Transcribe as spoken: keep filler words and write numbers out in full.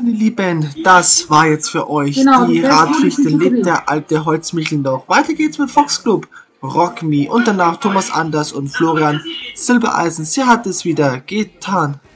meine Lieben, das war jetzt für euch Genau, die das wurde Radgeschichte nicht lebt ignoriert. der alte Holzmichelndorf. Weiter geht's mit Fox Club, Rock Me und danach Thomas Anders und Florian Silbereisen. Sie hat es wieder getan.